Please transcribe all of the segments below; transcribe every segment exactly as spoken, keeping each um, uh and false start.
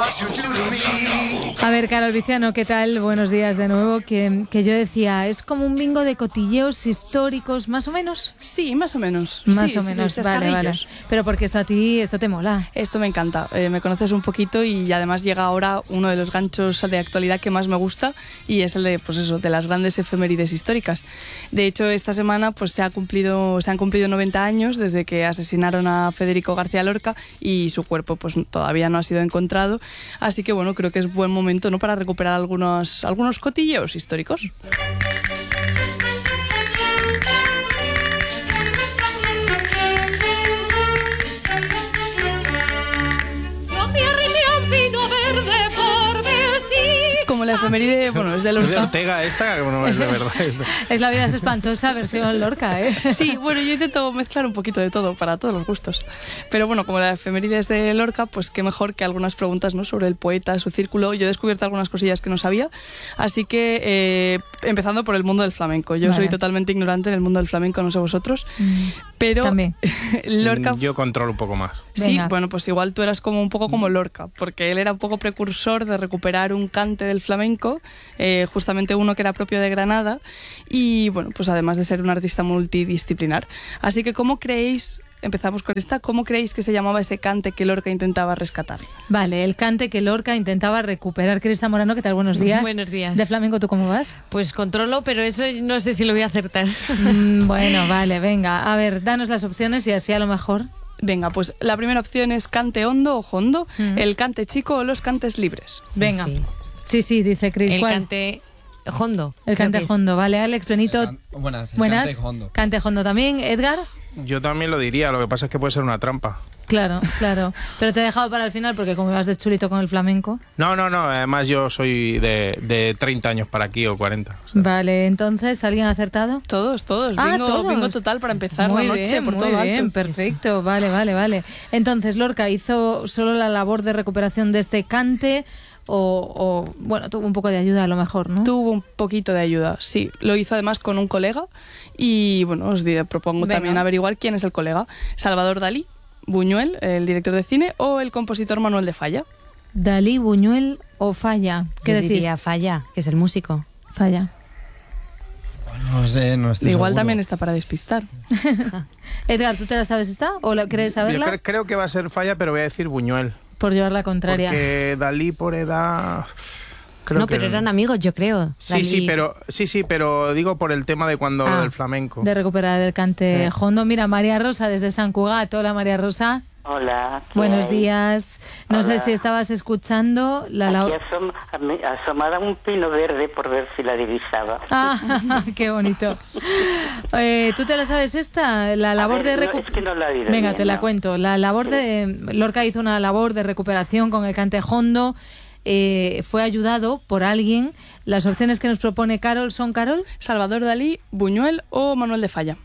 A ver, Carol Viciano, ¿qué tal? Buenos días de nuevo. Que, que yo decía, ¿es como un bingo de cotilleos históricos, más o menos? Sí, más o menos. Más sí, o menos, sí, vale, vale. Pero porque esto a ti, esto te mola. Esto me encanta. Eh, me conoces un poquito y además llega ahora uno de los ganchos de actualidad que más me gusta y es el de, pues eso, de las grandes efemérides históricas. De hecho, esta semana pues se ha cumplido, se han cumplido noventa años desde que asesinaron a Federico García Lorca y su cuerpo pues todavía no ha sido encontrado. Así que bueno, creo que es buen momento, ¿no?, para recuperar algunos, algunos cotilleos históricos. Como la efeméride, bueno, es de Lorca. ¿Es de Ortega esta? No, es de verdad. Es, de... es La vida es espantosa, versión Lorca, ¿eh? Sí, bueno, yo intento mezclar un poquito de todo, para todos los gustos. Pero bueno, como la efeméride es de Lorca, pues qué mejor que algunas preguntas, ¿no?, sobre el poeta, su círculo. Yo he descubierto algunas cosillas que no sabía, así que eh, empezando por el mundo del flamenco. Yo vale. soy totalmente ignorante en el mundo del flamenco, no sé vosotros, mm, pero también. Lorca... Yo controlo un poco más. Sí, Venga. Bueno, pues igual tú eras como un poco como Lorca, porque él era un poco precursor de recuperar un cante del flamenco, eh, justamente uno que era propio de Granada, y bueno, pues además de ser un artista multidisciplinar. Así que, ¿cómo creéis, empezamos con esta, cómo creéis que se llamaba ese cante que Lorca intentaba rescatar? Vale, el cante que Lorca intentaba recuperar. Crista Morano, ¿qué tal? Buenos días. Buenos días. ¿De flamenco tú cómo vas? Pues controlo, pero eso no sé si lo voy a acertar. Mm, bueno, vale, venga. A ver, danos las opciones y así a lo mejor... Venga, pues la primera opción es cante hondo o jondo, mm. el cante chico o los cantes libres. Sí, venga. Sí, sí, sí dice Cris. El ¿cuál? cante hondo. El cante hondo, vale. Alex, Benito. Can- buenas, el buenas. cante hondo. Cante hondo también. Edgar. Yo también lo diría, lo que pasa es que puede ser una trampa. Claro, claro. Pero te he dejado para el final porque como vas de chulito con el flamenco. No, no, no. Además yo soy de, de treinta años para aquí o cuarenta. O sea. Vale, entonces, ¿alguien ha acertado? Todos, todos. Ah, bingo, todos. bingo total para empezar muy la noche bien, por muy todo bien, alto. Perfecto, vale, vale, vale. Entonces, Lorca hizo solo la labor de recuperación de este cante o, o, bueno, tuvo un poco de ayuda a lo mejor, ¿no? Tuvo un poquito de ayuda, sí. Lo hizo además con un colega y, bueno, os diré, propongo Venga. también averiguar quién es el colega. Salvador Dalí, Buñuel, el director de cine, o el compositor Manuel de Falla. Dalí, Buñuel o Falla. ¿Qué Yo decís? Diría Falla, que es el músico. Falla. No sé, no estoy Igual seguro. también está para despistar. Edgar, ¿tú te la sabes esta? ¿O la quieres saberla? Yo cre- creo que va a ser Falla, pero voy a decir Buñuel. Por llevar la contraria. Porque Dalí por edad... Creo no, que... pero eran amigos, yo creo. Sí, Dalí. sí, pero sí, sí, pero digo por el tema de cuando Ah, del flamenco. De recuperar el cante Sí. hondo. Mira, María Rosa desde San Cugat. Hola, María Rosa. Hola. ¿qué Buenos hay? días. No Hola. sé si estabas escuchando la... la... Aquí asom am- asomada un pino verde por ver si la divisaba. Ah, qué bonito. Eh, ¿Tú te la sabes esta? La labor ver, de... no, recu- es que no la he oído Venga, bien, te la no. cuento. La labor de... Lorca hizo una labor de recuperación con el cante hondo. Eh, fue ayudado por alguien. Las opciones que nos propone Carol son, Carol. Salvador Dalí, Buñuel o Manuel de Falla.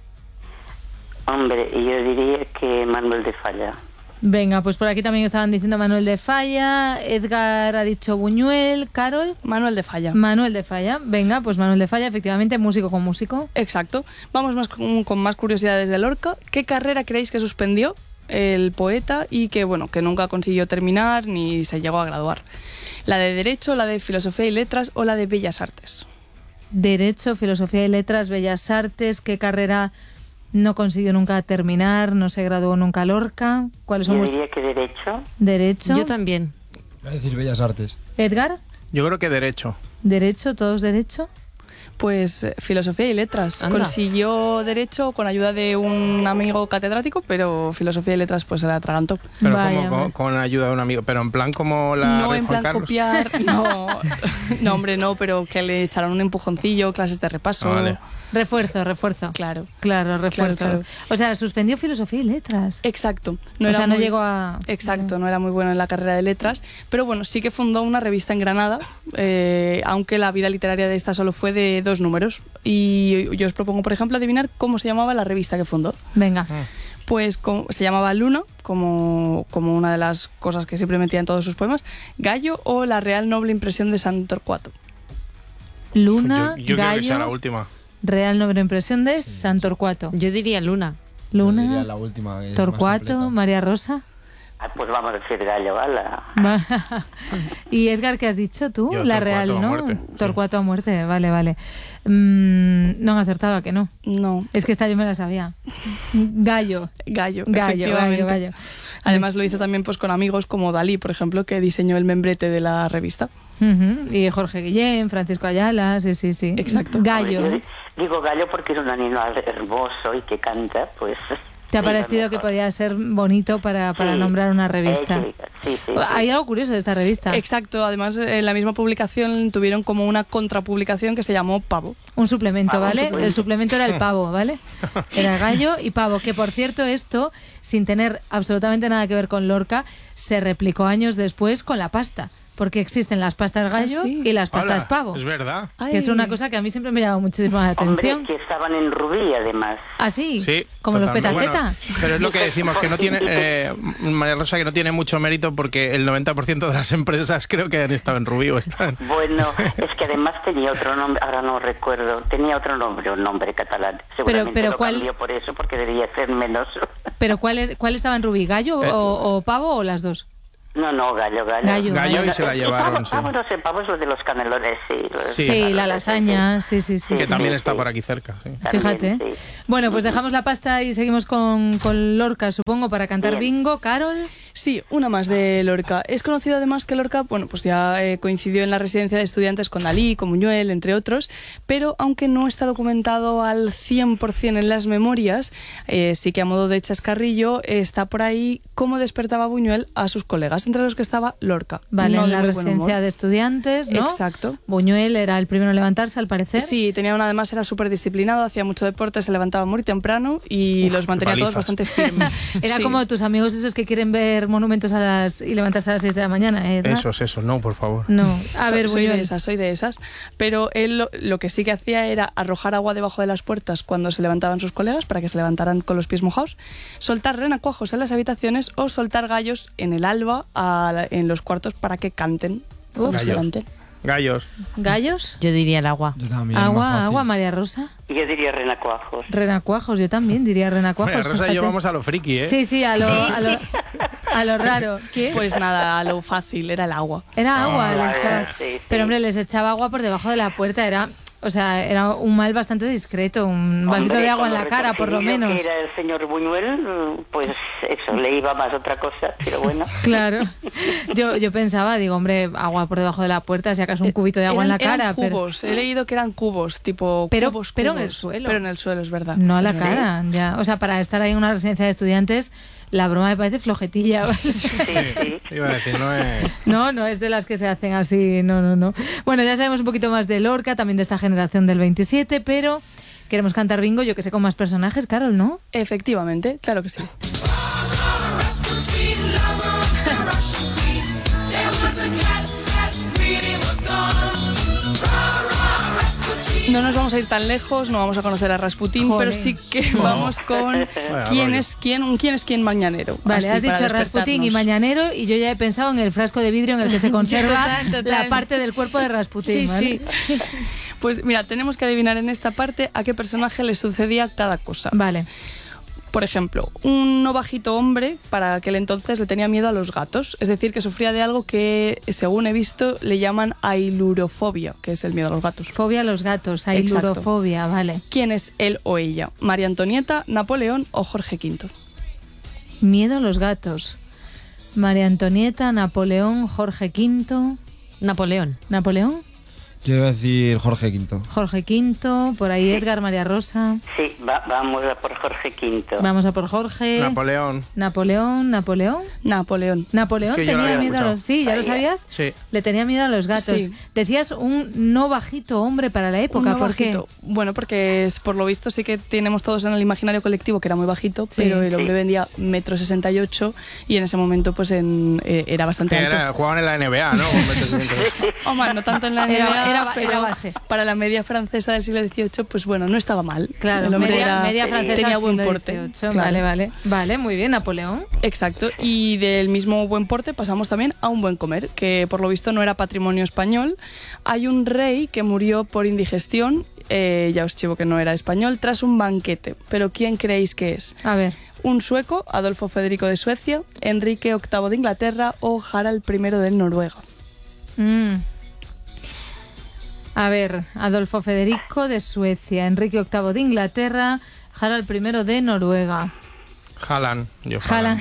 Hombre, yo diría que Manuel de Falla. Venga, pues por aquí también estaban diciendo Manuel de Falla. Edgar ha dicho Buñuel. Carol. Manuel de Falla. Manuel de Falla. Venga, pues Manuel de Falla, efectivamente, músico con músico. Exacto. Vamos más con, con más curiosidades de Lorca. ¿Qué carrera creéis que suspendió el poeta y que, bueno, que nunca consiguió terminar ni se llegó a graduar? ¿La de Derecho, la de Filosofía y Letras o la de Bellas Artes? Derecho, Filosofía y Letras, Bellas Artes. ¿Qué carrera no consiguió nunca terminar? ¿No se graduó nunca Lorca? ¿Cuáles son Yo vuestros? diría que Derecho. Derecho. Yo también. Voy a decir Bellas Artes. Edgar. Yo creo que Derecho. Derecho, todos Derecho. Pues eh, Filosofía y Letras. Anda. Consiguió Derecho con ayuda de un amigo catedrático, pero Filosofía y Letras pues se la atragantó. Pero Vaya, como, vaya. con, con ayuda de un amigo. Pero en plan como la No de en Juan plan Carlos. copiar, no, no hombre, no, pero que le echaron un empujoncillo, clases de repaso. Ah, vale. Refuerzo, refuerzo. Claro. Claro, refuerzo. Claro, claro. O sea, suspendió Filosofía y Letras. Exacto. o sea, no muy- llegó a... Exacto, no era muy bueno en la carrera de letras, pero bueno, sí que fundó una revista en Granada, eh, aunque la vida literaria de esta solo fue de dos números. Y yo os propongo, por ejemplo, adivinar cómo se llamaba la revista que fundó. Venga. Pues como- se llamaba Luna, como, como una de las cosas que siempre metía en todos sus poemas, Gallo o La Real Noble Impresión de San Torcuato. Luna, yo yo quiero que sea la Gallo, última. Real Noble Impresión de San Torcuato. Yo diría Luna. Yo diría Luna, la última. que es más Torcuato, completa. María Rosa. Ah, pues vamos a decir Gallo, ala. Y Edgar, ¿qué has dicho tú? Yo, La Torcuato real, a ¿no? muerte, Torcuato a muerte, vale, vale. Mm, no han acertado, ¿a que no? No, Es que esta yo me la sabía. Gallo. Gallo, Gallo, efectivamente. gallo, gallo. Además lo hizo también pues con amigos como Dalí, por ejemplo, que diseñó el membrete de la revista. Ujú. Y Jorge Guillén, Francisco Ayala, sí, sí, sí. Exacto. Gallo. Hombre, yo digo Gallo porque es un animal hermoso y que canta, pues... ¿Te ha sí, parecido lo que mejor. podía ser bonito para, para Sí. nombrar una revista? Eh, sí, sí, sí, Hay sí. algo curioso de esta revista. Exacto, además en la misma publicación tuvieron como una contrapublicación que se llamó Pavo. Un suplemento, Pavo, un ¿vale? suplemento. El suplemento era el pavo, ¿vale? Era gallo y pavo, que por cierto esto, sin tener absolutamente nada que ver con Lorca, se replicó años después con la pasta, porque existen las pastas gallo Ah, sí. y las pastas Hola, pavo, es verdad. que es una cosa que a mí siempre me llama muchísimo la atención. Hombre, que estaban en Rubí, además. ¿Ah, sí? Sí, Como los totalmente. petaceta. Bueno, pero es lo que decimos, que no tiene, eh, María Rosa, que no tiene mucho mérito porque el noventa por ciento de las empresas creo que han estado en Rubí o están. Bueno, es que además tenía otro nombre, ahora no recuerdo, tenía otro nombre, un nombre catalán. Seguramente pero lo ¿cuál? cambió por eso, porque debía ser menos... Pero ¿cuál, es, ¿cuál estaba en Rubí? ¿Gallo Eh. o, o pavo o las dos? No, no, Gallo, Gallo. Gallo. Gallo y se la Eh, llevaron, Pavo, sí. pavo, no sé, pavo es lo de los canelones, sí. Sí. Sí, la lasaña, sí, sí, sí. Que sí. también sí, está sí. por aquí cerca. Sí. También, Fíjate. sí. Bueno, pues dejamos la pasta y seguimos con, con Lorca, supongo, para cantar Bien. bingo. Carol. Sí, una más de Lorca. Es conocido además que Lorca, bueno, pues ya eh, coincidió en la residencia de estudiantes con Dalí, con Buñuel, entre otros, pero aunque no está documentado al cien por ciento en las memorias, eh, sí que a modo de chascarrillo eh, está por ahí cómo despertaba Buñuel a sus colegas, entre los que estaba Lorca. Vale, No en de la muy buen humor. residencia de estudiantes, ¿no? Exacto. Buñuel era el primero en levantarse, al parecer. Sí, tenía una, además era súper disciplinado, hacía mucho deporte, se levantaba muy temprano y Uf, los mantenía qué todos palizas. bastante firmes. Era Sí. como tus amigos esos que quieren ver monumentos a las y levantarse a las seis de la mañana, ¿eh? Edgar? Esos, esos, no, por favor. No, a So- ver, soy Buñuel. de esas, soy de esas. Pero él lo, lo que sí que hacía era arrojar agua debajo de las puertas cuando se levantaban sus colegas para que se levantaran con los pies mojados, soltar renacuajos en las habitaciones o soltar gallos en el alba a la- en los cuartos para que canten cuando se Gallos. levanten. Gallos. ¿Gallos? Yo diría el agua. Yo también. más Agua, fácil. agua, María Rosa. Yo diría renacuajos. Renacuajos, yo también diría renacuajos. María Rosa y yo fíjate. vamos a lo friki, ¿eh? Sí, sí, a lo, a lo, a lo raro. ¿Qué? Pues nada, a lo fácil, era el agua. Era agua. Ah, les vale, echaba- sí, sí. Pero hombre, les echaba agua por debajo de la puerta. Era, o sea, era un mal bastante discreto, un vasito Hombre, de agua en con la cara, por lo retorcidillo menos. que era el señor Buñuel, pues eso, le iba más otra cosa, pero bueno. Claro. Yo, yo pensaba, digo, hombre, agua por debajo de la puerta, si acaso un cubito de agua en la Eran- cara. eran pero cubos, he leído que eran cubos, tipo Pero- cubos, pero en cubos. el suelo. Pero en el suelo, es verdad. no a la Es verdad. cara, ya. O sea, para estar ahí en una residencia de estudiantes, la broma me parece flojetilla. Sí, sí. Iba a decir, no es. No, no es de las que se hacen así, no, no, no. Bueno, ya sabemos un poquito más de Lorca, también de esta generación del veintisiete, pero queremos cantar bingo, yo que sé, con más personajes, Carol, ¿no? Efectivamente, claro que sí. No nos vamos a ir tan lejos, no vamos a conocer a Rasputín, Joder. pero sí que vamos con quién rollo. es quién, un quién es quién mañanero. Vale, Así, has dicho para Rasputín y despertarnos. Mañanero y yo ya he pensado en el frasco de vidrio en el que se conserva Total, total. la parte del cuerpo de Rasputín, Sí, ¿vale? sí. Pues mira, tenemos que adivinar en esta parte a qué personaje le sucedía cada cosa. Vale. Por ejemplo, un no bajito hombre para aquel entonces le tenía miedo a los gatos, es decir, que sufría de algo que, según he visto, le llaman ailurofobia, que es el miedo a los gatos. Fobia a los gatos, hay Exacto. lurofobia, vale. ¿Quién es él o ella? ¿María Antonieta, Napoleón o Jorge quinto? Miedo a los gatos. María Antonieta, Napoleón, Jorge quinto. Napoleón. ¿Napoleón? Yo iba a decir Jorge quinto. Jorge quinto, por ahí Edgar, María Rosa. Sí, va- vamos a por Jorge quinto. Vamos a por Jorge. Napoleón. Napoleón, Napoleón. Napoleón. Napoleón Es que yo lo tenía había miedo a escuchado. los... Sí, ¿ya lo Sabía. sabías? Sí. Le tenía miedo a los gatos. Sí. Decías un no bajito hombre para la época, Un no ¿por qué? bajito. Bueno, porque es, por lo visto sí que tenemos todos en el imaginario colectivo que era muy bajito, Sí. pero el hombre Sí. vendía metro sesenta y ocho y en ese momento pues en, eh, era bastante Que alto. era, jugaban en la N B A, ¿no? Con setecientos. Hombre, no tanto en la Era- N B A, era- pero era base. para la media francesa del siglo dieciocho, pues bueno, no estaba mal. Claro, el hombre media, era- media francesa tenía del buen siglo porte. dieciocho. Claro. Vale, vale. Vale, muy bien, Napoleón. Exacto, y del mismo buen porte pasamos también a un buen comer, que por lo visto no era patrimonio español. Hay un rey que murió por indigestión, eh, ya os chivo que no era español, tras un banquete. Pero ¿quién creéis que es? A ver. un sueco, Adolfo Federico de Suecia, Enrique octavo de Inglaterra o Harald primero de Noruega. Mm. A ver, Adolfo Federico de Suecia, Enrique octavo de Inglaterra, Harald primero de Noruega. Haaland. Yo Haaland.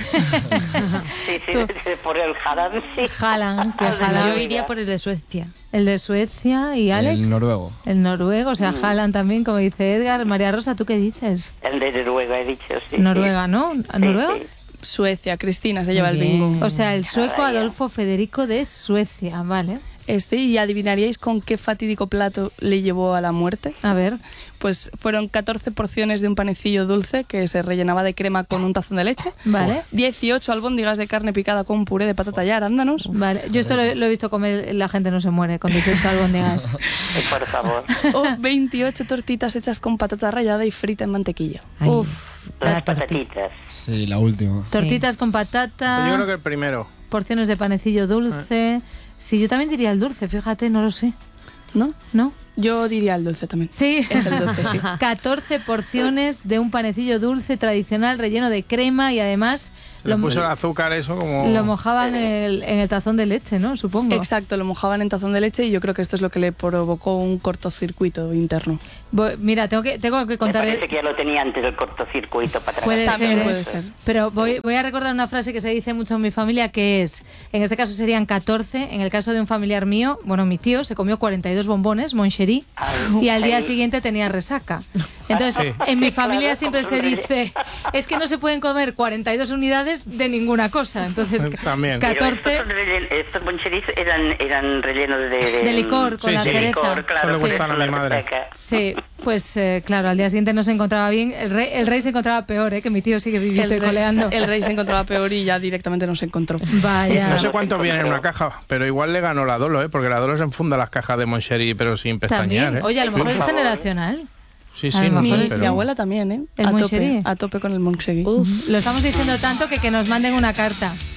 Sí, sí, Tú. por el Haaland, sí. Haaland, que Ah, Haaland. Yo iría por el de Suecia. El de Suecia y Alex. El noruego. El noruego, o sea, Mm. Haaland también, como dice Edgar. María Rosa, ¿tú qué dices? El de Noruega, he dicho, sí. Noruega, ¿no? Sí, ¿Noruega? sí. Suecia, Cristina se lleva el Muy bien. bingo. O sea, el sueco Vaya. Adolfo Federico de Suecia, vale. Este, ¿y adivinaríais con qué fatídico plato le llevó a la muerte? A ver, Pues fueron catorce porciones de un panecillo dulce que se rellenaba de crema con un tazón de leche, vale. dieciocho albóndigas de carne picada con puré de patata y arándanos, Vale, yo esto lo, lo he visto comer, la gente no se muere con dieciocho albóndigas. Sí, por favor. o veintiocho tortitas hechas con patata rallada y frita en mantequilla. Ay, Uf, la Las tortilla. patatitas. Sí, la última. tortitas con patata, Yo creo que el primero. porciones de panecillo dulce. Sí, yo también diría el dulce, fíjate, no lo sé. ¿No? ¿No? Yo diría el dulce también. Sí, Es el dulce, sí. catorce porciones de un panecillo dulce tradicional relleno de crema y además Se le puso el azúcar eso como... lo mojaban en el, en el tazón de leche, ¿no? Supongo. Exacto, lo mojaban en tazón de leche y yo creo que esto es lo que le provocó un cortocircuito interno. Voy- mira, tengo que, tengo que Me contar... parece que ya lo tenía antes del cortocircuito para Puede trabajar. ser, También ¿eh? puede ser. Pero voy, voy a recordar una frase que se dice mucho en mi familia, que es, en este caso serían catorce, en el caso de un familiar mío, bueno, mi tío se comió cuarenta y dos bombones, Moncherie, y al día Ay. siguiente tenía resaca. Entonces, Sí. en mi Sí, familia claro, siempre se hombre. dice, es que no se pueden comer cuarenta y dos unidades de ninguna cosa. Entonces, También. Pero catorce estos, rellen- estos moncheris eran, eran rellenos de, de, de licor con Sí, la sí. de cereza. licor, claro. Eso le sí. gustan a mi La madre. resaca. Sí, pues eh, claro, al día siguiente no se encontraba bien. El rey, el rey se encontraba peor, ¿eh? Que mi tío sigue vivito y rey, coleando. el rey se encontraba peor y ya directamente no se encontró. Vaya. No sé cuánto viene en una caja, pero igual le ganó la Dolo, ¿eh? Porque la Dolo se enfunda las cajas de Moncherie, pero sin pestañear, También. ¿eh? Oye, a lo mejor Por es favor. generacional. Sí, a sí, lo no Mi, mejor sé, es- pero... mi abuela también, ¿eh? ¿El a Moncherie? tope, a tope con el Moncherie. Lo estamos diciendo tanto que que nos manden una carta.